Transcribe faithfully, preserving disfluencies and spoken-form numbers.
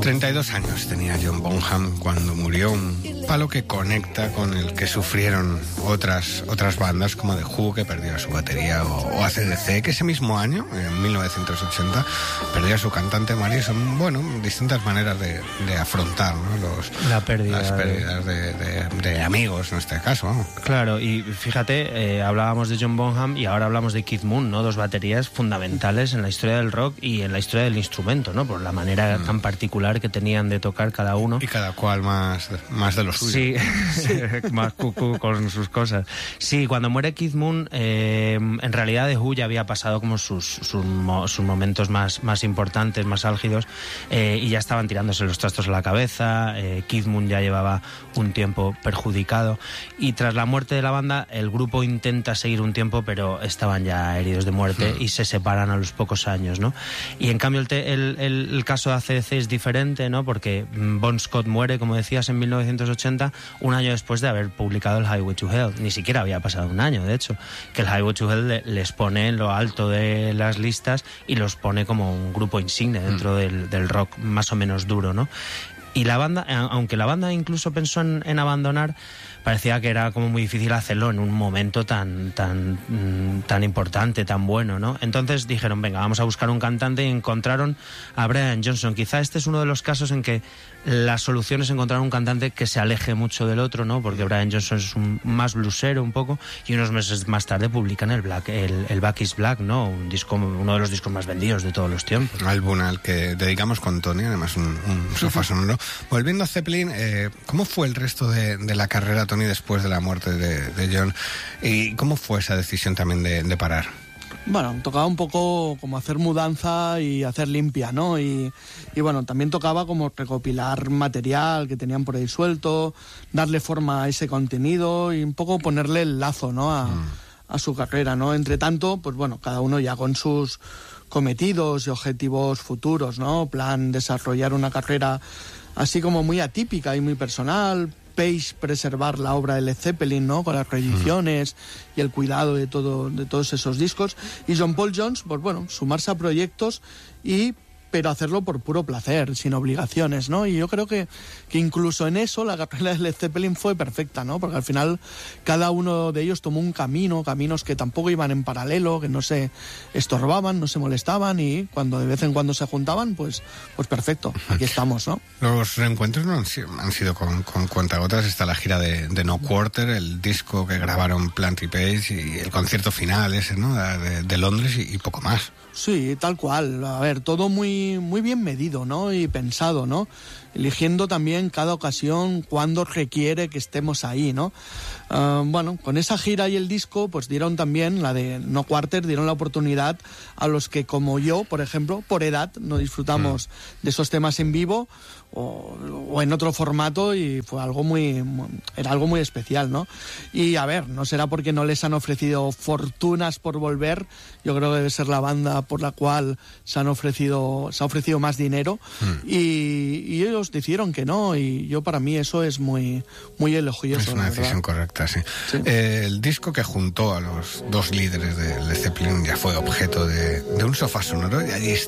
treinta y dos años tenía John Bonham cuando murió, un palo que conecta con el que sufrieron otras, otras bandas como The Who, que perdió a su batería, o, o A C D C, que ese mismo año, en mil novecientos ochenta, perdió a su cantante Mary. Son, bueno, distintas maneras de, de afrontar, ¿no? Los, La pérdida las pérdidas de, de, de amigos, en este caso, ¿no? Claro, y fíjate, eh, hablábamos de John Bonham y ahora hablamos de Keith Moon, ¿no? Dos baterías fundamentales en la historia del rock y en la historia del instrumento, ¿no? Por la manera mm. tan particular que tenían de tocar cada uno. Y cada cual más, más de lo suyo. Sí, sí. Más cucú con sus cosas. Sí, cuando muere Keith Moon, eh, en realidad The Who ya había pasado como sus, sus, sus momentos más, más importantes, más álgidos, eh, y ya estaban tirándose los trastos a la cabeza. eh, Keith Moon ya llevaba un tiempo perjudicado, y tras la muerte de la banda, el grupo intenta seguir un tiempo, pero estaban ya heridos de muerte mm. y se separan a los pocos años, ¿no? Y en cambio el, te, el, el, el caso de A C D C es diferente, ¿no? Porque Bon Scott muere, como decías, en mil novecientos ochenta, un año después de haber publicado el Highway to Hell. Ni siquiera había pasado un año, de hecho, que el Highway to Hell le, les pone en lo alto de las listas y los pone como un grupo insigne dentro mm. del, del rock más o menos duro, ¿no? Y la banda, aunque la banda incluso pensó en, en abandonar, parecía que era como muy difícil hacerlo en un momento tan tan tan importante, tan bueno, ¿no? Entonces dijeron, venga, vamos a buscar un cantante, y encontraron a Brian Johnson. Quizá este es uno de los casos en que la solución es encontrar un cantante que se aleje mucho del otro, ¿no? Porque Brian Johnson es un más bluesero un poco, y unos meses más tarde publican el Black, el, el Back is Black, ¿no? Un disco, uno de los discos más vendidos de todos los tiempos. Álbum al que dedicamos con Tony, además un, un sofá sonoro. Volviendo a Zeppelin, eh, ¿cómo fue el resto de, de la carrera, Tony, después de la muerte de, de John? ¿Y cómo fue esa decisión también de, de parar? Bueno, tocaba un poco como hacer mudanza y hacer limpia, ¿no? Y, y bueno, también tocaba como recopilar material que tenían por ahí suelto, darle forma a ese contenido y un poco ponerle el lazo, ¿no? A, mm. a su carrera, ¿no? Entre tanto, pues bueno, cada uno ya con sus cometidos y objetivos futuros, ¿no? Plan desarrollar una carrera así como muy atípica y muy personal. Page preservar la obra de Led Zeppelin, ¿no? Con las reediciones mm. y el cuidado de todo, de todos esos discos. Y John Paul Jones, pues bueno, sumarse a proyectos y pero hacerlo por puro placer, sin obligaciones, ¿no? Y yo creo que, que incluso en eso la carrera de Led Zeppelin fue perfecta, ¿no? Porque al final cada uno de ellos tomó un camino, caminos que tampoco iban en paralelo, que no se estorbaban, no se molestaban, y cuando de vez en cuando se juntaban, pues pues perfecto, aquí estamos, ¿no? Los reencuentros no han sido, han sido con, con cuentagotas. Está la gira de, de No Quarter, el disco que grabaron Plant y Page, y el concierto final ese, ¿no? De, de Londres, y, y poco más. Sí, tal cual. A ver, todo muy, muy bien medido, ¿no? Y pensado, ¿no? Eligiendo también cada ocasión cuando requiere que estemos ahí, ¿no? Uh, bueno, con esa gira y el disco, pues dieron también, la de No Quarter, dieron la oportunidad a los que, como yo, por ejemplo, por edad, no disfrutamos mm. de esos temas en vivo o, o en otro formato, y fue algo muy, muy, era algo muy especial, ¿no? Y a ver, no será porque no les han ofrecido fortunas por volver. Yo creo que debe ser la banda por la cual se han ofrecido, se ha ofrecido más dinero, mm. y, y ellos decidieron que no, y yo, para mí, eso es muy, muy elogioso. Es una decisión correcta, sí. sí. Eh, el disco que juntó a los dos líderes de Led Zeppelin ya fue objeto de, de un sofá sonoro, y allí está